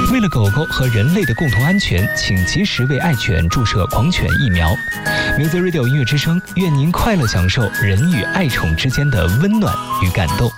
为了狗狗和人类的共同安全，请及时为爱犬注射狂犬疫苗。Music Radio 音乐之声，愿您快乐享受人与爱宠之间的温暖与感动。